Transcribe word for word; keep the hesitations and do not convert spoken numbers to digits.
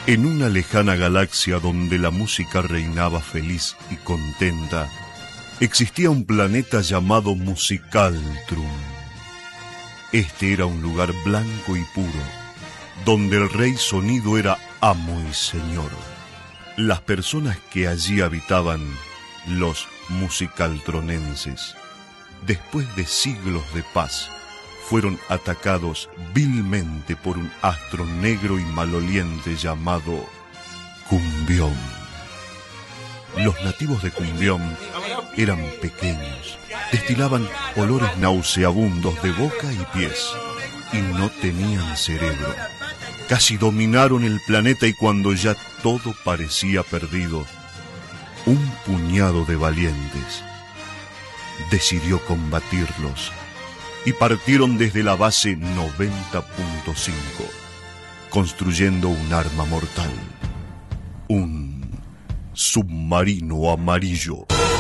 En una lejana galaxia donde la música reinaba feliz y contenta, existía un planeta llamado Musicaltrum. Este era un lugar blanco y puro, donde el rey sonido era amo y señor. Las personas que allí habitaban, los musicaltronenses, después de siglos de paz, fueron atacados vilmente por un astro negro y maloliente llamado Cumbión. Los nativos de Cumbión eran pequeños, destilaban olores nauseabundos de boca y pies y no tenían cerebro. Casi dominaron el planeta y cuando ya todo parecía perdido, un puñado de valientes decidió combatirlos y partieron desde la base noventa punto cinco, construyendo un arma mortal, un submarino amarillo.